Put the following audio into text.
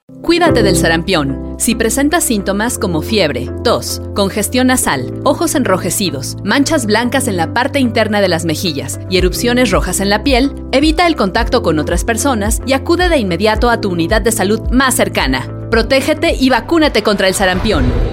Cuídate del sarampión. Si presentas síntomas como fiebre, tos, congestión nasal, ojos enrojecidos, manchas blancas en la parte interna de las mejillas y erupciones rojas en la piel, evita el contacto con otras personas y acude de inmediato a tu unidad de salud más cercana. Protégete y vacúnate contra el sarampión.